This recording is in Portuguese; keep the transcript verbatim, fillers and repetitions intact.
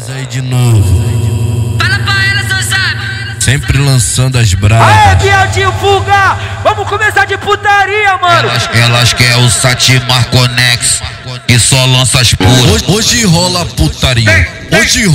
Elas aí de novo. Fala pra elas, não sabe. Sempre lançando as bravas. Aê, viadinho, fuga! Vamos começar de putaria, mano! Elas, elas querem o Satimar Conex, que só lança as puras. Hoje, hoje rola putaria. Hoje